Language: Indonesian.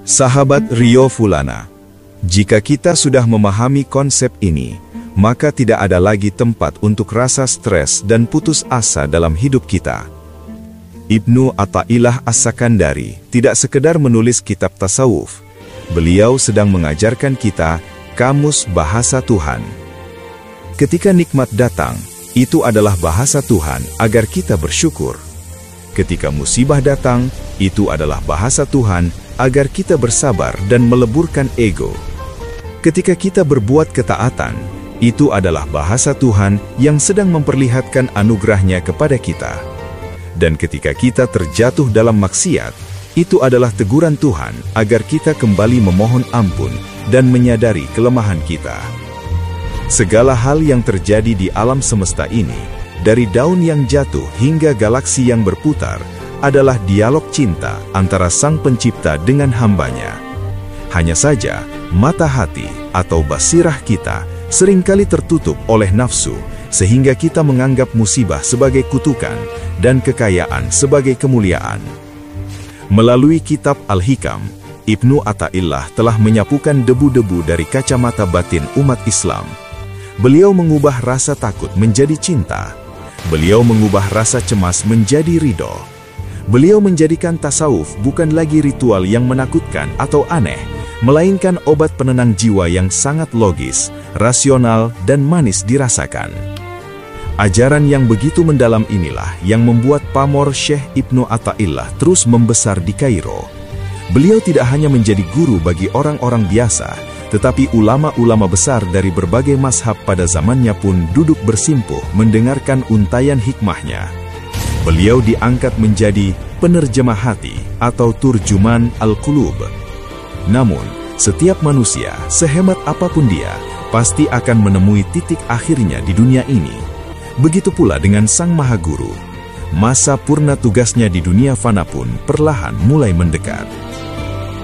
Sahabat Rio Fulana, jika kita sudah memahami konsep ini, maka tidak ada lagi tempat untuk rasa stres dan putus asa dalam hidup kita. Ibnu Athaillah As-Sakandari tidak sekedar menulis kitab tasawuf. Beliau sedang mengajarkan kita kamus bahasa Tuhan. Ketika nikmat datang, itu adalah bahasa Tuhan agar kita bersyukur. Ketika musibah datang, itu adalah bahasa Tuhan agar kita bersabar dan meleburkan ego. Ketika kita berbuat ketaatan, itu adalah bahasa Tuhan yang sedang memperlihatkan anugerahnya kepada kita. Dan ketika kita terjatuh dalam maksiat, itu adalah teguran Tuhan agar kita kembali memohon ampun dan menyadari kelemahan kita. Segala hal yang terjadi di alam semesta ini, dari daun yang jatuh hingga galaksi yang berputar, adalah dialog cinta antara Sang Pencipta dengan hambanya. Hanya saja, mata hati atau basirah kita seringkali tertutup oleh nafsu, sehingga kita menganggap musibah sebagai kutukan dan kekayaan sebagai kemuliaan. Melalui kitab Al-Hikam, Ibnu Athaillah telah menyapukan debu-debu dari kacamata batin umat Islam. Beliau mengubah rasa takut menjadi cinta. Beliau mengubah rasa cemas menjadi ridho. Beliau menjadikan tasawuf bukan lagi ritual yang menakutkan atau aneh, melainkan obat penenang jiwa yang sangat logis, rasional, dan manis dirasakan. Ajaran yang begitu mendalam inilah yang membuat pamor Syekh Ibnu Athaillah terus membesar di Kairo. Beliau tidak hanya menjadi guru bagi orang-orang biasa, tetapi ulama-ulama besar dari berbagai mazhab pada zamannya pun duduk bersimpuh mendengarkan untayan hikmahnya. Beliau diangkat menjadi penerjemah hati atau turjuman al-qulub. Namun, setiap manusia, sehebat apapun dia, pasti akan menemui titik akhirnya di dunia ini. Begitu pula dengan Sang Maha Guru. Masa purna tugasnya di dunia fana pun perlahan mulai mendekat.